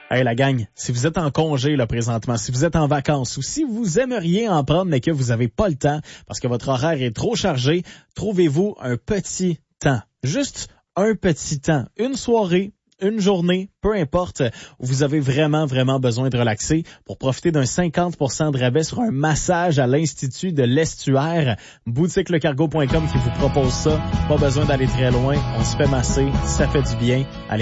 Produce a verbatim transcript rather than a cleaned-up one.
Hey la gang, si vous êtes en congé là présentement, si vous êtes en vacances ou si vous aimeriez en prendre mais que vous n'avez pas le temps parce que votre horaire est trop chargé, trouvez-vous un petit temps. Juste un petit temps, une soirée, une journée, peu importe, où vous avez vraiment, vraiment besoin de relaxer pour profiter d'un cinquante pour cent de rabais sur un massage à l'Institut de l'Estuaire. boutique le cargo point com qui vous propose ça. Pas besoin d'aller très loin. On se fait masser. Ça fait du bien. Allez